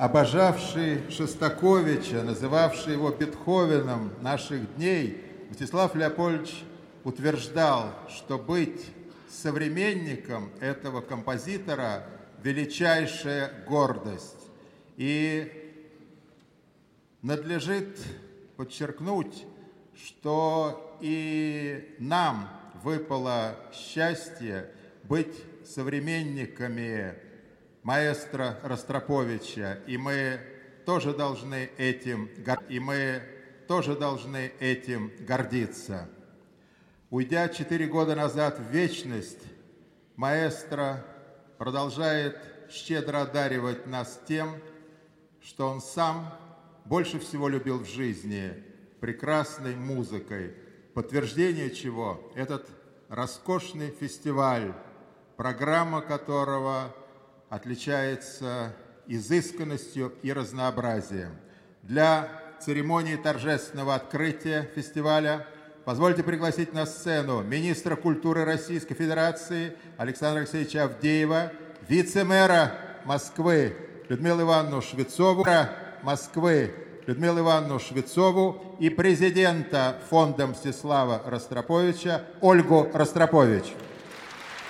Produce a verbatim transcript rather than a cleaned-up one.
обожавший Шостаковича, называвший его Бетховеном наших дней, Мстислав Леопольдович утверждал, что быть современником этого композитора – величайшая гордость. И надлежит подчеркнуть, что и нам выпало счастье быть современниками маэстро Ростроповича, и мы тоже должны этим, и мы тоже должны этим гордиться. Уйдя четыре года назад в вечность, маэстро продолжает щедро одаривать нас тем, что он сам больше всего любил в жизни – прекрасной музыкой, подтверждение чего – этот роскошный фестиваль, программа которого отличается изысканностью и разнообразием. Для церемонии торжественного открытия фестиваля позвольте пригласить на сцену министра культуры Российской Федерации Александра Алексеевича Авдеева, вице-мэра Москвы Людмилу Ивановну Швецову, Москвы Людмилу Ивановну Швецову и президента фонда Мстислава Ростроповича Ольгу Ростропович.